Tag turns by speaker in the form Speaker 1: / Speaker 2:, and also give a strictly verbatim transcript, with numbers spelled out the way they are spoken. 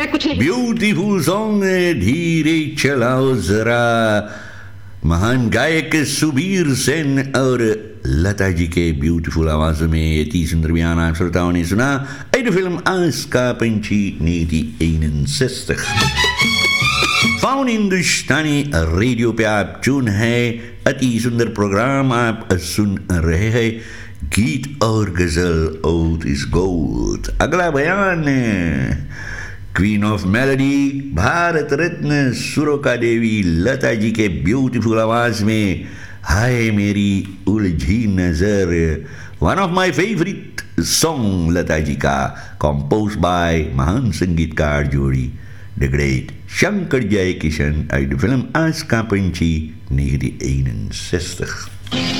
Speaker 1: मैं कुछ नहीं।
Speaker 2: ब्यूटीफुल सॉन्ग है, धीरे चलाओ जरा। महान गायक सुबीर सेन और लता जी के ब्यूटीफुल आवाज़ में ये तीस सुंदर बयान आप श्रोताओं ने सुना uit de film Aaskapenchi negentien eenenzestig. Found हिंदुस्तानी रेडियो पे आप चुन है अति सुंदर प्रोग्राम आप सुन रहे हैं गीत और गजल ओथ इज गोल्ड. अगला बयान queen of melody Bharat Ratna सुरोका देवी लता जी के ब्यूटीफुल आवाज में हाय मेरी उलझी नजर. One of my favourite song Lata ji का कंपोज बाय महान संगीतकार जोड़ी the great Shankar Jaikishan uit de film Aaskapenchi negentien eenenzestig.